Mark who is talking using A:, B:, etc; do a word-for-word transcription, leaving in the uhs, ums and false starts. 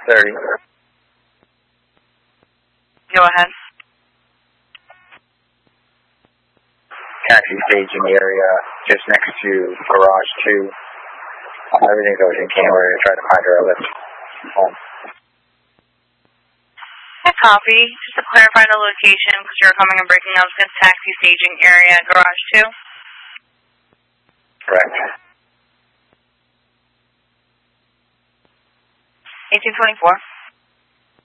A: thirty.
B: Go ahead.
A: Taxi staging area just next to garage two. Everything's okay in Canberra. We're going to try to find her a lift home.
B: I copy. Just to clarify the location, because you're coming and breaking up, it's taxi staging area, garage two.
A: Correct.
B: eighteen twenty-four.